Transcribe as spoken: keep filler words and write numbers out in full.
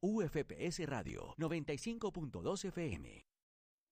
U F P S Radio noventa y cinco punto dos F M.